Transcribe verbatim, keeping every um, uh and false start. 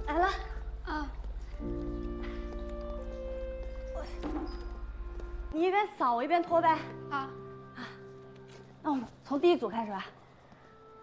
来了。 啊。 你一边扫我一边拖呗。 好。 啊，那我们从第一组开始吧。